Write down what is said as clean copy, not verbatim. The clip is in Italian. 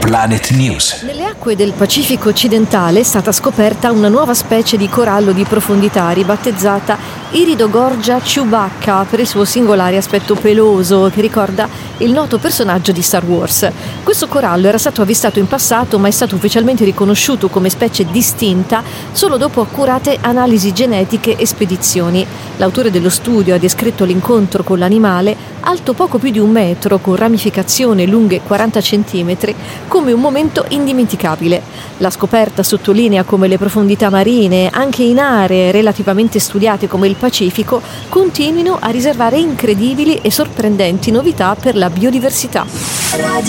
Planet News. Nelle acque del Pacifico occidentale è stata scoperta una nuova specie di corallo di profondità ribattezzata Iridogorgia chewbacca per il suo singolare aspetto peloso che ricorda il noto personaggio di Star Wars. Questo corallo era stato avvistato in passato, ma è stato ufficialmente riconosciuto come specie distinta solo dopo accurate analisi genetiche e spedizioni. L'autore dello studio ha descritto l'incontro con l'animale, alto poco più di 1 metro, con ramificazioni lunghe 40 centimetri, come un momento indimenticabile. La scoperta sottolinea come le profondità marine, anche in aree relativamente studiate come il Pacifico, continuino a riservare incredibili e sorprendenti novità per la biodiversità.